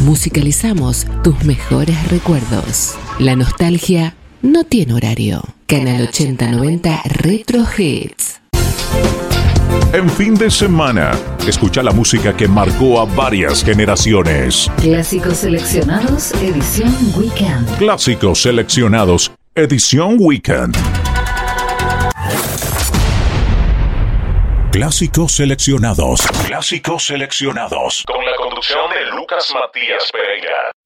Musicalizamos tus mejores recuerdos. La nostalgia no tiene horario. Canal 8090 Retro Hits. En fin de semana, escucha la música que marcó a varias generaciones. Clásicos seleccionados, edición Weekend. Clásicos seleccionados, edición Weekend. Clásicos seleccionados. Clásicos seleccionados. Con la conducción de Lucas Matías Pereira.